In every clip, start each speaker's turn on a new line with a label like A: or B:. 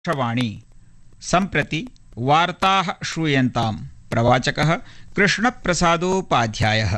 A: आकाशवाणी सम्प्रति वार्ताः श्रूयन्ताम्। प्रवाचकः कृष्णप्रसादोपाध्यायः।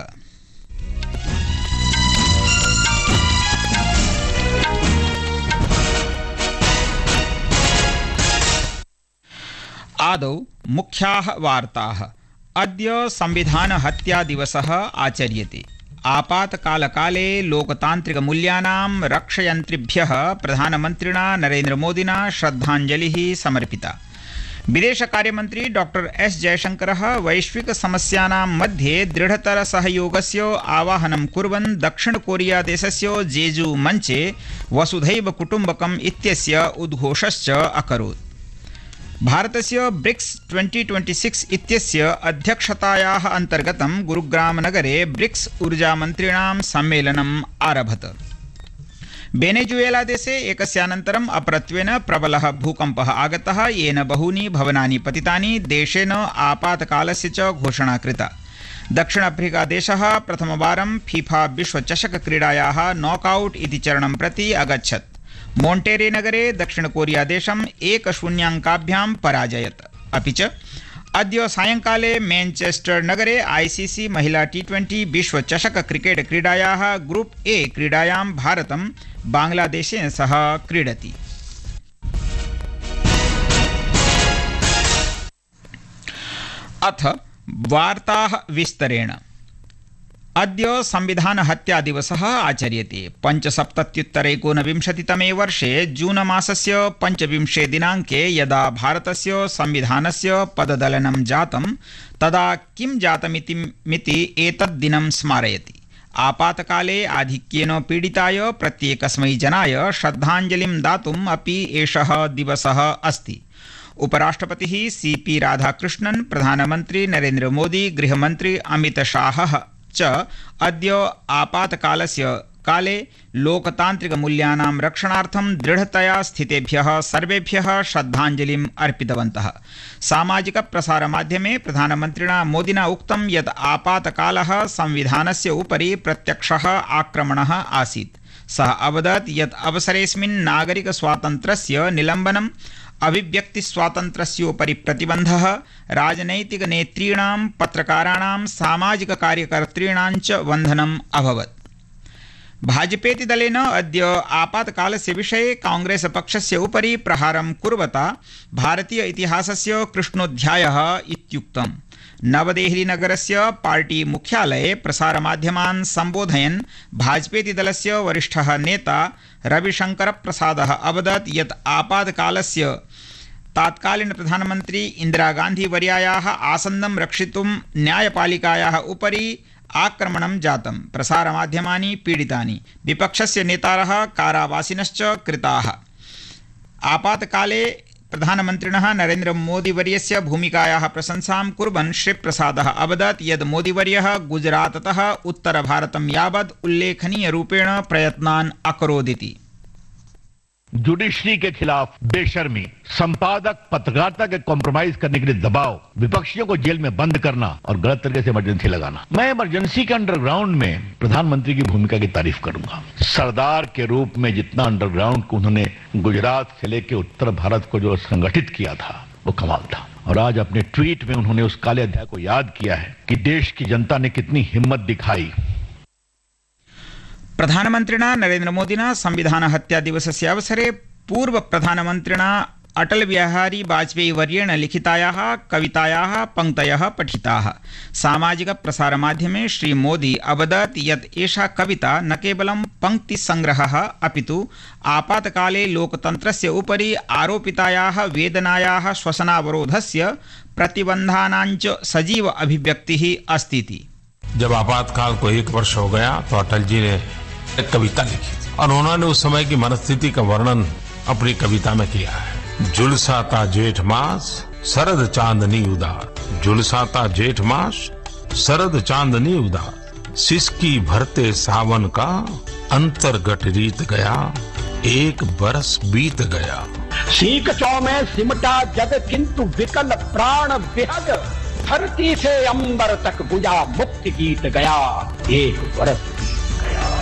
A: आदौ मुख्याः वार्ताः। अद्य संविधान हत्या दिवसः आचर्यते। आपातकालकाले लोकतान्त्रिकमूल्यानां रक्षयन्त्रिभ्यः प्रधानमन्त्रिणा नरेन्द्रमोदिना श्रद्धाञ्जलिः समर्पिता। विदेशकार्यमन्त्री डॉक्टर एस जयशंकरः वैश्विक समस्यानां मध्ये दृढतरसहयोगस्य आवाहनं कुर्वन् दक्षिणकोरियादेशस्य जेजू मञ्चे वसुधैव कुटुम्बकम् इत्यस्य उद्घोषश्च अकरोत्। भारतस्य ब्रिक्स 2026 इत्यस्य अध्यक्षतायाः अन्तर्गतं गुरुग्रामनगरे ब्रिक्स ऊर्जामन्त्रिणां सम्मेलनम् आरभत। वेनेजुएला देशे एकस्यानन्तरम् अपरत्वेन प्रबलः भूकम्पः आगतः, येन बहूनि भवनानि पतितानि। देशेन आपातकालस्य च घोषणा कृता। दक्षिण अफ्रीका देशः प्रथमवारं फीफा विश्वचषकक्रीडायाः नॉकआउट इति चरणं प्रति अगच्छत्। मोन्टेरे नगरे दक्षिणकोरिया देशं 1-0 पराजयत। अपि च अद्य सायंकाले मैनचेस्टर नगरे आईसीसी महिला T20 विश्वचषक क्रिकेट क्रीडायाः ग्रुप ए क्रीडायां भारतं बांग्लादेशेन सह क्रीडति। अथ वार्ताः विस्तरेण। अद्य संविधान हत्या दिवसः आचर्यते। 75-19तमे वर्षे जून मासस्य 25 दिनाङ्के यदा भारतस्य संविधानस्य पददलनं जातं तदा किं जातमिति एतद् दिनं स्मारयति। आपातकाले आधिक्येन पीडिताय प्रत्येकस्मै जनाय श्रद्धाञ्जलिं दातुम् अपि एषः दिवसः अस्ति। उपराष्ट्रपतिः CP राधाकृष्णन्, प्रधानमन्त्री नरेन्द्र मोदी, गृहमन्त्री अमित शाहः च अद्य आपातकालस्य काले लोकतान्त्रिकमूल्यानां रक्षणार्थं दृढतया स्थितेभ्यः सर्वेभ्यः श्रद्धाञ्जलिम् अर्पितवन्तः। सामाजिकप्रसारमाध्यमे प्रधानमन्त्रिणा मोदिना उक्तं यत् आपातकालः संविधानस्य उपरि प्रत्यक्षः आक्रमणः आसीत्। सः अवदत् यत् अवसरेऽस्मिन् नागरिकस्वातन्त्र्यस्य निलम्बनम्, अभिव्यक्तिस्वातन्त्र्यस्योपरि प्रतिबन्धः, राजनैतिकनेतॄणां, पत्रकाराणां, सामाजिककार्यकर्तॄणां च बन्धनम् अभवत्। भाजपेति दलेन अद्य आपातकालस्य विषये कांग्रेस पक्षस्य उपरि प्रहारं कुर्वता भारतीय इतिहासस्य कृष्णोऽध्यायः इत्युक्तम्। नवदेहलीनगरस्य पार्टी मुख्यालये प्रसारमाध्यमान् सम्बोधयन् भाजपेति दलस्य वरिष्ठः नेता रविशंकरप्रसादः अवदत् यत् आपातकालस्य तात्कालीन प्रधानमन्त्री इंदिरा गांधी वर्यायाः आसन्दं रक्षितुं न्यायपालिकायाः उपरि आक्रमणं जातं। प्रसारमाध्यमानि पीडितानि, विपक्षस्य नेतारः कारावासिनश्च कृताः। आपातकाले प्रधानमन्त्रिणः नरेन्द्र मोदीवर्यस्य भूमिकायाः प्रशंसां कुर्वन् श्रीप्रसादः अवदत् यत् मोदीवर्यः गुजराततः उत्तरभारतं यावत् उल्लेखनीयरूपेण प्रयत्नान् अकरोदिति।
B: जुडिशरी के खिलाफ बेशर्मी, संपादक पत्रकारिता के कॉम्प्रोमाइज करने के लिए दबाव, विपक्षियों को जेल में बंद करना और गलत तरीके से इमरजेंसी लगाना। मैं इमरजेंसी के अंडरग्राउंड में प्रधानमंत्री की भूमिका की तारीफ करूंगा। सरदार के रूप में जितना अंडरग्राउंड को उन्होंने गुजरात से लेकर उत्तर भारत को जो संगठित किया था वो कमाल था। और आज अपने ट्वीट में उन्होंने उस काले अध्याय को याद किया है कि देश की जनता ने कितनी हिम्मत दिखाई।
A: प्रधानमन्त्रिणा नरेन्द्र मोदिना संविधान हत्या दिवसस्य अवसरे पूर्व प्रधानमन्त्रिणा अटल बिहारी वाजपेयी वर्येण लिखितायाः कवितायाः पङ्क्तयः पठिताः। सामाजिक प्रसारमाध्यमे श्री मोदी अवदत् यत् एषा कविता न केवलं पङ्क्तिसङ्ग्रहः अपितु आपातकाले लोकतन्त्रस्य उपरि आरोपितायाः वेदनायाः श्वसनावरोधस्य प्रतिबन्धानां च सजीव अभिव्यक्तिः अस्ति।
C: जब आपातकाल को 1 वर्ष हो गया तो अटल जी ने एक कविता लिखी और उन्होंने उस समय की मनस्थिति का वर्णन अपनी कविता में किया है। झुलसाता जेठ मास शरद चांदनी उदार, झुलसाता जेठ मास शरद चांदनी उदार, सिसकी भरते सावन का अंतर्गत रीत गया, 1 बरस बीत गया।
D: सीख चौ में सिमटा जग किंतु विकल प्राण विहग, धरती से अंबर तक गुजा मुक्ति गीत गया, 1 बरस